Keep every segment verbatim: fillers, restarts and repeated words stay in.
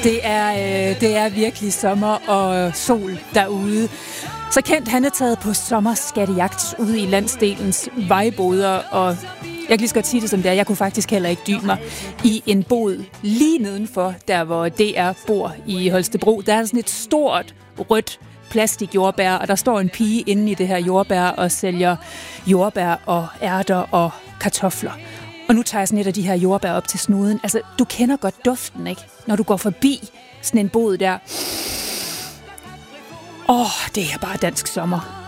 Det er, øh, det er virkelig sommer og sol derude. Så Kent, han er taget på sommerskattejagt ude i landsdelens vejboder, og jeg kan lige så godt sige det som det er. Jeg kunne faktisk heller ikke dybe mig i en bod lige nedenfor, der hvor D R bor i Holstebro. Der er sådan et stort rødt plastikjordbær, og der står en pige inde i det her jordbær og sælger jordbær og ærter og kartofler. Og nu tager jeg sådan et af de her jordbær op til snuden. Altså, du kender godt duften, ikke? Når du går forbi sådan en bod der. Åh, oh, det er bare dansk sommer.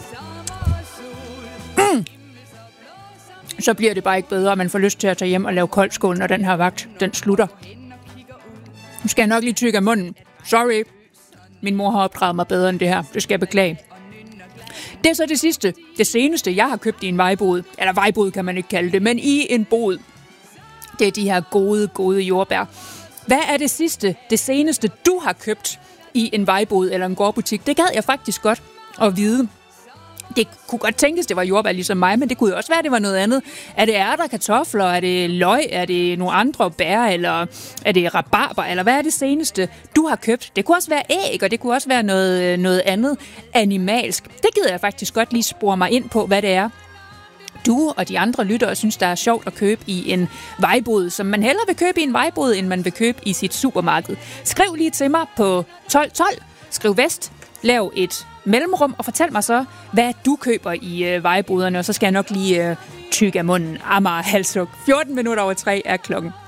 Mm. Så bliver det bare ikke bedre, at man får lyst til at tage hjem og lave koldskål, når den her vagt, den slutter. Nu skal jeg nok lige tykke af munden. Sorry. Min mor har opdraget mig bedre end det her. Det skal jeg beklage. Det er så det sidste, det seneste, jeg har købt i en vejbod. Eller vejbod kan man ikke kalde det, men i en bod. Det er de her gode, gode jordbær. Hvad er det sidste, det seneste, du har købt i en vejbod eller en gårdbutik? Det gad jeg faktisk godt at vide. Det kunne godt tænkes, det var jordbær ligesom mig, men det kunne jo også være, det var noget andet. Er det ærter, kartofler, er det løg, er det nogle andre bær, eller er det rabarber, eller hvad er det seneste, du har købt? Det kunne også være æg, og det kunne også være noget, noget andet animalsk. Det gider jeg faktisk godt lige spore mig ind på, hvad det er, du og de andre lyttere synes, der er sjovt at købe i en vejbod, som man hellere vil købe i en vejbod, end man vil købe i sit supermarked. Skriv lige til mig på tolv tolv, skriv vest, lav et mellemrum, og fortæl mig så, hvad du køber i øh, vejboderne, og så skal jeg nok lige øh, tykke af munden. Amager Halsuk. fjorten minutter over tre er klokken.